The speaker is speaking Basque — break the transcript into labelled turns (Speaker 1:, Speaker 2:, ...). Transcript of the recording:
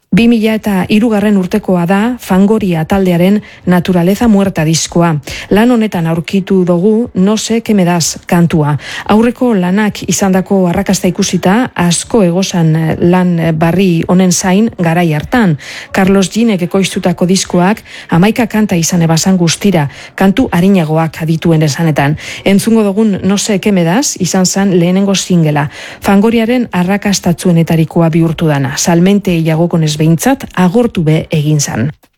Speaker 1: 2003 urtekoa da Fangoria taldearen Naturaleza Muerta diskoa. Lan honetan aurkitu dugu No sé qué me das kantua. Aurreko lanak izandako arrakasta ikusita asko egozan lan barri honen zain garai hartan. Carlos Ginek ekoiztutako diskoak 11 kanta izan ebasan guztira, kantu arinagoak adituen esanetan. Entzungo dugun No sé qué me das izan zan lehenengo singela. Fangoriaren arrakastatzuenetarikoa bihurtu dana. Salmente jagokon ez behintzat agortu be egin zan.